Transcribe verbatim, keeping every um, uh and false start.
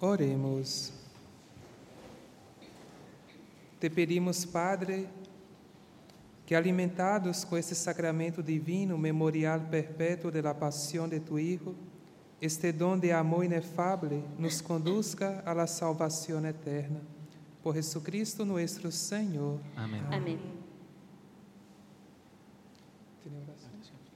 Oremos. Te pedimos, Padre, que alimentados com esse sacramento divino, memorial perpétuo de la pasión de tu Hijo, este dom de amor inefable nos conduzca a la salvación eterna. Por Jesucristo nuestro Señor. Amén. Amén. ¿Tiene oración?